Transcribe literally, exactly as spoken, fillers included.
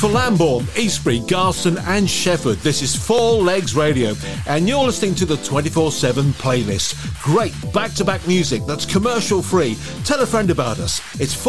for Lambourne, Eastbury, Garston and Shefford. This is Four Legs Radio and you're listening to the twenty-four seven playlist. Great back-to-back music that's commercial free. Tell a friend about us. It's